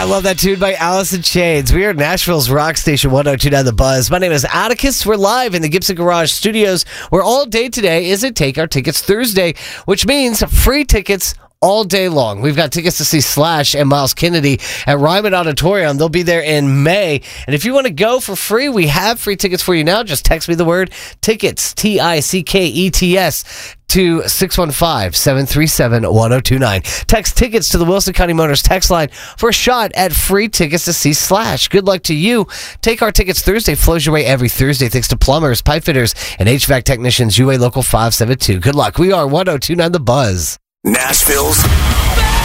I love that tune by Alice in Chains. We are at Nashville's rock station 102.9 The Buzz. My name is Atticus. We're live in the Gibson Garage Studios, where all day today is a Take Our Tickets Thursday, which means free tickets all day long. We've got tickets to see Slash and Miles Kennedy at Ryman Auditorium. They'll be there in May. And if you want to go for free, we have free tickets for you now. Just text me the word tickets, TICKETS, to 615-737-1029. Text tickets to the Wilson County Motors text line for a shot at free tickets to see Slash. Good luck to you. Take Our Tickets Thursday flows your way every Thursday thanks to plumbers, pipe fitters, and HVAC technicians. UA Local 572. Good luck. We are 102.9 The Buzz. Nashville's